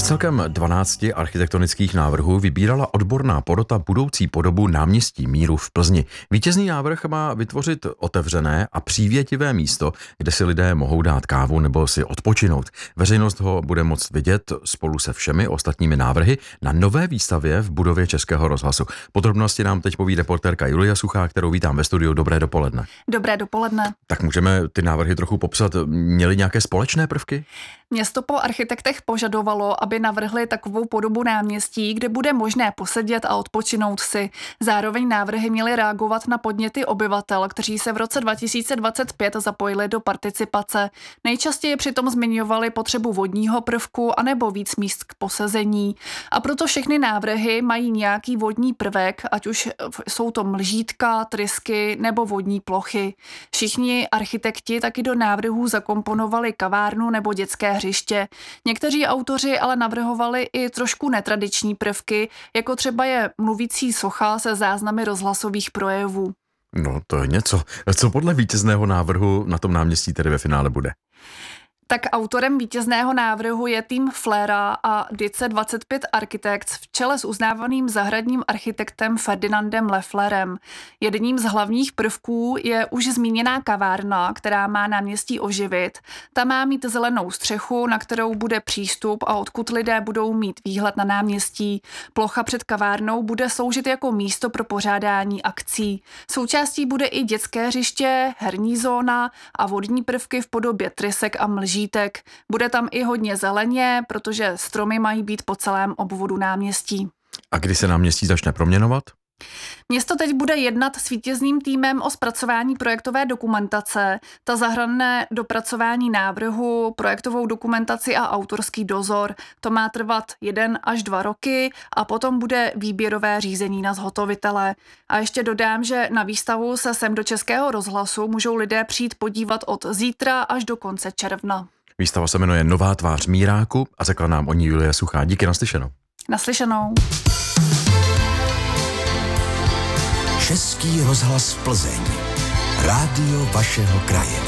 celkem 12 architektonických návrhů vybírala odborná porota budoucí podobu náměstí Míru v Plzni. Vítězný návrh má vytvořit otevřené a přívětivé místo, kde si lidé mohou dát kávu nebo si odpočinout. Veřejnost ho bude moct vidět spolu se všemi ostatními návrhy na nové výstavě v budově Českého rozhlasu. Podrobnosti nám teď poví reportérka Julia Suchá, kterou vítám ve studiu. Dobré dopoledne. Dobré dopoledne. Tak můžeme ty návrhy trochu popsat. Měly nějaké společné prvky? Město po architektech požadovalo, aby navrhli takovou podobu náměstí, kde bude možné posedět a odpočinout si. Zároveň návrhy měly reagovat na podněty obyvatel, kteří se v roce 2025 zapojili do participace. Nejčastěji přitom zmiňovali potřebu vodního prvku anebo víc míst k posezení. A proto všechny návrhy mají nějaký vodní prvek, ať už jsou to mlžítka, trysky nebo vodní plochy. Všichni architekti taky do návrhů zakomponovali kavárnu nebo dětské hřiště. Někteří autoři ale navrhovali i trošku netradiční prvky, jako třeba je mluvící socha se záznamy rozhlasových projevů. No, to je něco. Co podle vítězného návrhu na tom náměstí tedy ve finále bude? Tak autorem vítězného návrhu je tým Flera a Dice 25 Architects v čele s uznávaným zahradním architektem Ferdinandem Lefflerem. Jedním z hlavních prvků je už zmíněná kavárna, která má náměstí oživit. Ta má mít zelenou střechu, na kterou bude přístup a odkud lidé budou mít výhled na náměstí. Plocha před kavárnou bude sloužit jako místo pro pořádání akcí. Součástí bude i dětské hřiště, herní zóna a vodní prvky v podobě trysek a mlží. Bude tam i hodně zeleně, protože stromy mají být po celém obvodu náměstí. A kdy se náměstí začne proměnovat? Město teď bude jednat s vítězným týmem o zpracování projektové dokumentace. Ta zahrne dopracování návrhu, projektovou dokumentaci a autorský dozor. To má trvat 1 až 2 roky a potom bude výběrové řízení na zhotovitele. A ještě dodám, že na výstavu se sem do Českého rozhlasu můžou lidé přijít podívat od zítra až do konce června. Výstava se jmenuje Nová tvář Míráku a řekla nám o ní Julia Suchá. Díky, naslyšenou. Naslyšenou. Český rozhlas Plzeň. Rádio vašeho kraje.